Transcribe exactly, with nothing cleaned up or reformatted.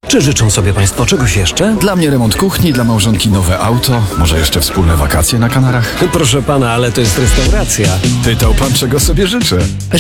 Czy życzą sobie Państwo czegoś jeszcze? Dla mnie remont kuchni, dla małżonki nowe auto, może jeszcze wspólne wakacje na Kanarach. Proszę pana, ale to jest restauracja. Pytał pan, czego sobie życzę.